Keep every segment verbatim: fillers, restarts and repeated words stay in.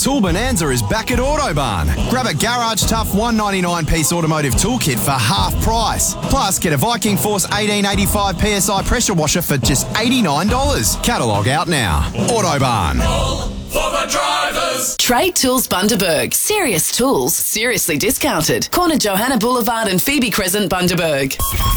Tool Bonanza is back at Autobarn. Grab a Garage Tough one ninety-nine piece automotive toolkit for half price. Plus, get a Viking Force eighteen eighty-five P S I pressure washer for just eighty-nine dollars. Catalogue out now. Autobarn. All for the drivers. Trade Tools Bundaberg. Serious tools, seriously discounted. Corner Johanna Boulevard and Phoebe Crescent, Bundaberg.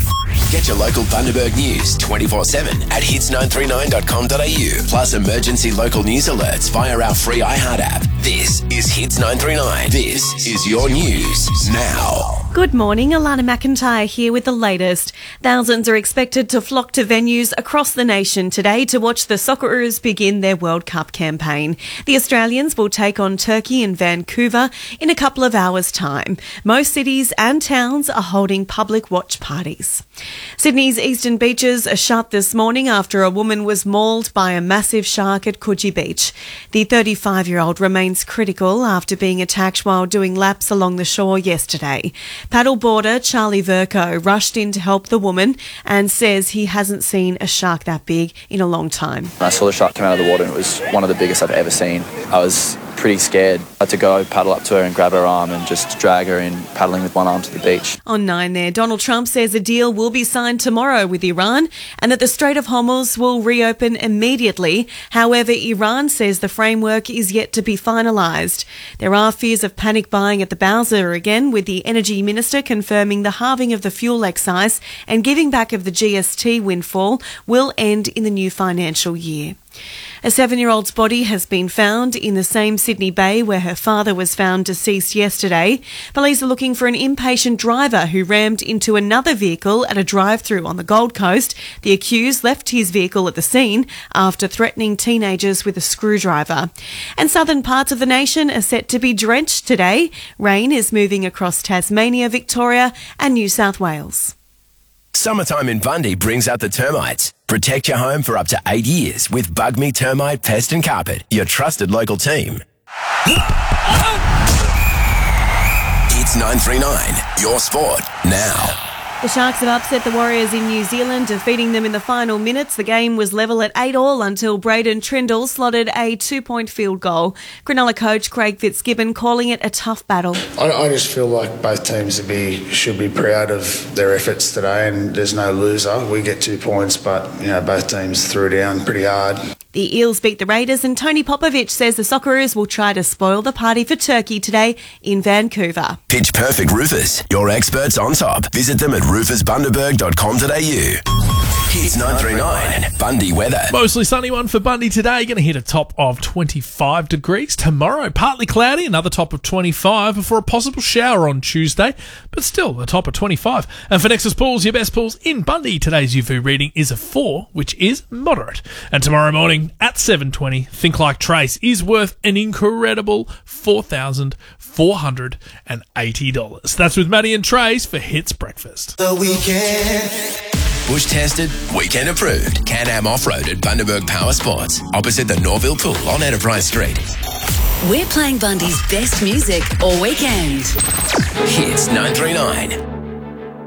Get your local Bundaberg news twenty-four seven at hits nine three nine dot com dot a u. Plus emergency local news alerts via our free iHeart app. This is Hits nine three nine. This is your news now. Good morning, Alana McIntyre here with the latest. Thousands are expected to flock to venues across the nation today to watch the Socceroos begin their World Cup campaign. The Australians will take on Turkey in Vancouver in a couple of hours' time. Most cities and towns are holding public watch parties. Sydney's eastern beaches are shut this morning after a woman was mauled by a massive shark at Coogee Beach. The thirty-five-year-old remains critical after being attacked while doing laps along the shore yesterday. Paddleboarder Charlie Verco rushed in to help the woman and says he hasn't seen a shark that big in a long time. I saw the shark come out of the water and it was one of the biggest I've ever seen. I was pretty scared. I had to go paddle up to her and grab her arm and just drag her in, paddling with one arm to the beach. On nine there, Donald Trump says a deal will be signed tomorrow with Iran and that the Strait of Hormuz will reopen immediately. However, Iran says the framework is yet to be finalised. There are fears of panic buying at the Bowser again, with the Energy Minister confirming the halving of the fuel excise and giving back of the G S T windfall will end in the new financial year. A seven-year-old's body has been found in the same Sydney Bay where her father was found deceased yesterday. Police are looking for an impatient driver who rammed into another vehicle at a drive-through on the Gold Coast. The accused left his vehicle at the scene after threatening teenagers with a screwdriver. And southern parts of the nation are set to be drenched today. Rain is moving across Tasmania, Victoria and New South Wales. Summertime in Bundy brings out the termites. Protect your home for up to eight years with Bug Me Termite Pest and Carpet, your trusted local team. Hits nine three nine, your sport now. The Sharks have upset the Warriors in New Zealand, defeating them in the final minutes. The game was level at eight all until Braden Trindle slotted a two-point field goal. Cronulla coach Craig Fitzgibbon calling it a tough battle. I, I just feel like both teams should be, should be proud of their efforts today, and there's no loser. We get two points, but you know both teams threw down pretty hard. The Eels beat the Raiders, and Tony Popovich says the Socceroos will try to spoil the party for Turkey today in Vancouver. Pitch Perfect Roofers, your experts on top. Visit them at roofers bundaberg dot com dot a u. Hits nine three nine, Bundy weather. Mostly sunny one for Bundy today. Going to hit a top of twenty-five degrees. Tomorrow, partly cloudy, another top of twenty-five before a possible shower on Tuesday, but still a top of twenty-five. And for Nexus Pools, your best pools in Bundy, today's U V rating is a four, which is moderate. And tomorrow morning at seven twenty, Think Like Trace is worth an incredible four thousand four hundred eighty dollars. That's with Maddie and Trace for Hits Breakfast. The weekend. Bush tested, weekend approved. Can-Am Off-Road at Bundaberg Power Sports, opposite the Norville Pool on Enterprise Street. We're playing Bundy's best music all weekend. Hits nine three nine.